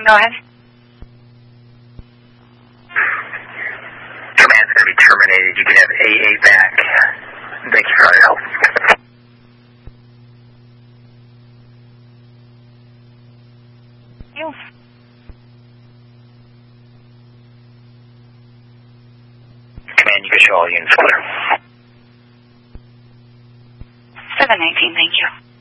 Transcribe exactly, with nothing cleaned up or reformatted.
go ahead. Command's going to be terminated. You can have A A back. Thank you for all your help. You. Command, you can show all units clear. seven nineteen, thank you.